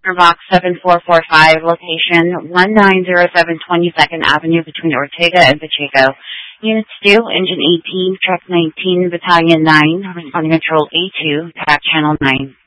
for Box 7445, location 1907 22nd Avenue between Ortega and Pacheco. Units 2, Engine 18, Track 19, Battalion 9, responding control A2, Track Channel 9.